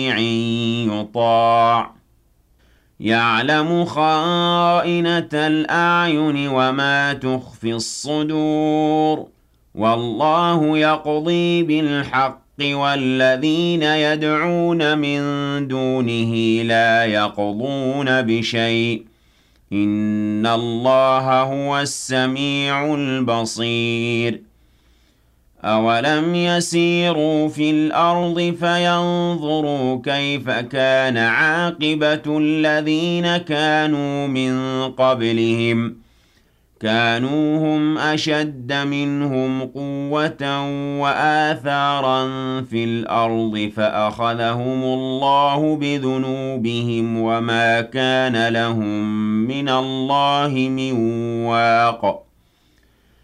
يطاع يعلم خائنة الأعين وما تخفي الصدور والله يقضي بالحق والذين يدعون من دونه لا يقضون بشيء إن الله هو السميع البصير أَوَلَمْ يَسِيرُوا فِي الْأَرْضِ فَيَنظُرُوا كَيْفَ كَانَ عَاقِبَةُ الَّذِينَ كَانُوا مِن قَبْلِهِمْ كَانُوا هُمْ أَشَدَّ مِنْهُمْ قُوَّةً وَآثَارًا فِي الْأَرْضِ فَأَخَذَهُمُ اللَّهُ بِذُنُوبِهِمْ وَمَا كَانَ لَهُم مِّنَ اللَّهِ مِن وَاقٍ